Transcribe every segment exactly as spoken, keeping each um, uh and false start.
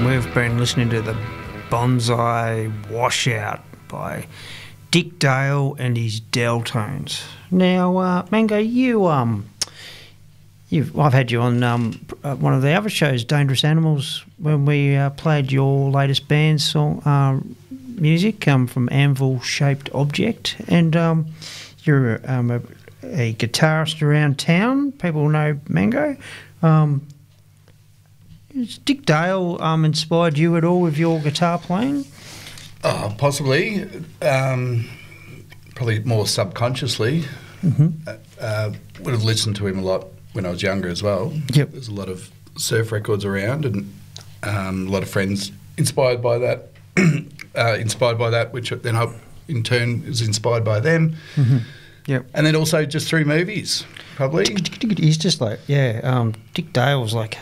and we've been listening to the Bonsai Washout by Dick Dale and his Deltones. Now, uh, Mango, you um, you've I've had you on um, one of the other shows, Dangerous Animals, when we uh, played your latest band song uh, music um, from Anvil Shaped Object, and um, you're um, a, a guitarist around town. People know Mango. Um, Has Dick Dale um, inspired you at all with your guitar playing? Oh, possibly. Um, probably more subconsciously. Mm-hmm. Uh, uh, would have listened to him a lot when I was younger as well. Yep. There's a lot of surf records around, and um, a lot of friends inspired by that. uh, inspired by that, which then I, in turn, was inspired by them. Mm-hmm. Yep. And then also just through movies, probably. He's just like, yeah, um, Dick Dale was like,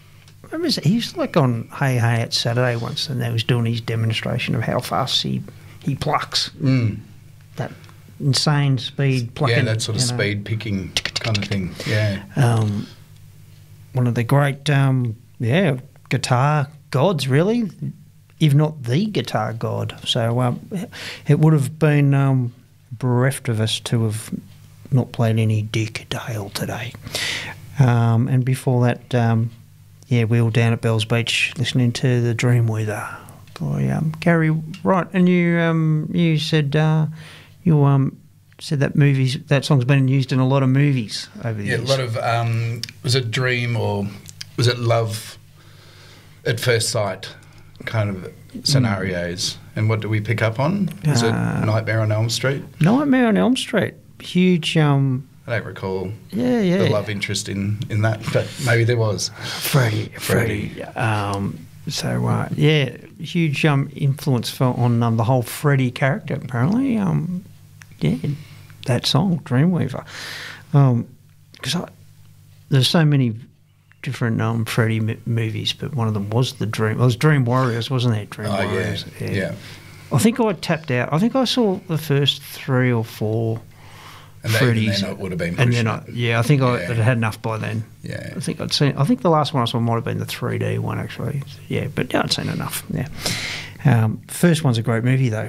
he was like on Hey Hey at Saturday once, and he was doing his demonstration of how fast he, he plucks. Mm. That insane speed plucking. Yeah, that sort of you know. speed picking kind of thing, yeah. Um, one of the great, um, yeah, guitar gods, really, if not the guitar god. So um, it would have been um, bereft of us to have not played any Dick Dale today. Um, and before that, um, yeah, we were down at Bells Beach listening to the Dreamweaver by um, Gary Wright. And you um, you said uh, you um, said that movies that song's been used in a lot of movies over the yeah, years. Yeah, a lot of um, was it Dream or was it Love at First Sight kind of scenarios? Mm. And what do we pick up on? Was uh, it Nightmare on Elm Street? Nightmare on Elm Street, huge. Um, I don't recall yeah, yeah. the love interest in, in that, but maybe there was. Freddie, Freddie. Freddie. Um, so, uh, yeah, huge um, influence for, on um, the whole Freddie character, apparently. Um, yeah, that song, Dreamweaver. Because um, there's so many different um, Freddie m- movies, but one of them was the Dream. It was Dream Warriors, wasn't it? Dream oh, Warriors. Yeah. yeah. yeah. I think I tapped out. I think I saw the first three or four. And Freddy's, then it would have been and then I, yeah, I think I yeah. had had enough by then. Yeah, I think I'd seen. I think the last one I saw might have been the three D one actually. Yeah, but yeah, I'd seen enough. Yeah, um, first one's a great movie though,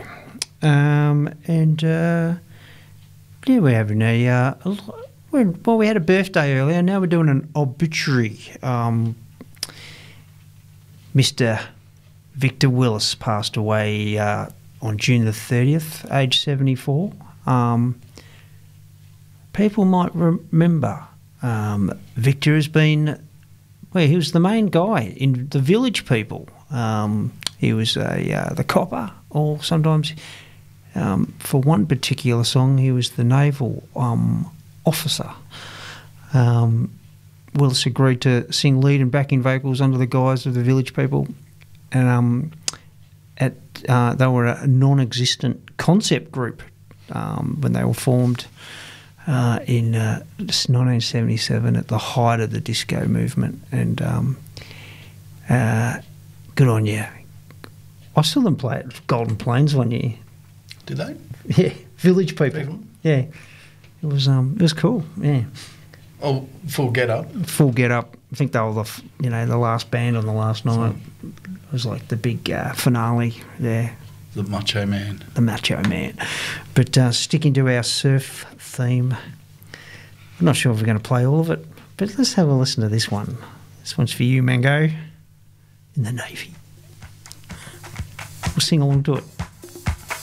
um, and uh, yeah, we're having a. Uh, a we're, well, we had a birthday earlier. Now we're doing an obituary. Um, Mister Victor Willis passed away uh, on June the thirtieth, age seventy-four. Um, People might remember um, Victor has been, well, he was the main guy in the Village People. Um, he was a, uh, the copper, or sometimes um, for one particular song he was the naval um, officer. Um, Willis agreed to sing lead and backing vocals under the guise of the Village People, and um, at uh, they were a non-existent concept group um, when they were formed. Uh, in uh, nineteen seventy-seven, at the height of the disco movement, and um, uh, good on you. I saw them play at Golden Plains one year. Did they? Yeah, Village People. People? Yeah, it was um, it was cool. Yeah. Oh, full get up. Full get up. I think they were the you know the last band on the last night. So, it was like the big uh, finale there. The Macho Man. The Macho Man. But uh, sticking to our surf theme, I'm not sure if we're going to play all of it, but let's have a listen to this one. This one's for you, Mango, in the Navy. We'll sing along to it.